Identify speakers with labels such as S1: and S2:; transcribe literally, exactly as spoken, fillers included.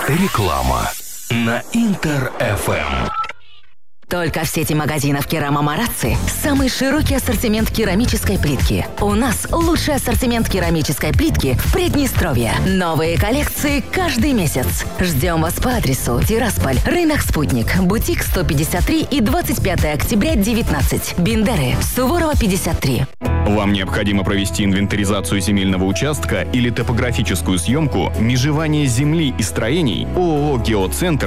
S1: Реклама на Интер-эф эм.
S2: Только в сети магазинов «Керама Марацци» самый широкий ассортимент керамической плитки. У нас лучший ассортимент керамической плитки в Приднестровье. Новые коллекции каждый месяц. Ждем вас по адресу Тирасполь, рынок «Спутник», бутик сто пятьдесят три и двадцать пятое октября девятнадцать. Бендеры, Суворова пятьдесят три.
S3: Вам необходимо провести инвентаризацию земельного участка или топографическую съемку, межевание земли и строений? ООО «Геоцентр»